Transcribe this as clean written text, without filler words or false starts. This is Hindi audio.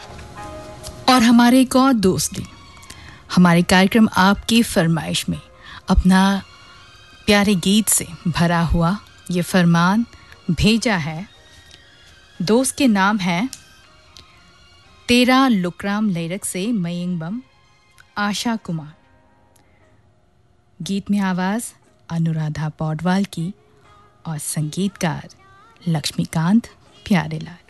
और हमारे एक और दोस्त ने हमारे कार्यक्रम आपकी फरमाइश में अपना प्यारे गीत से भरा हुआ ये फरमान भेजा है। दोस्त के नाम है तेरा लुकराम लेरक से मयंग आशा कुमार। गीत में आवाज़ अनुराधा पौडवाल की और संगीतकार लक्ष्मीकांत प्यारेलाल।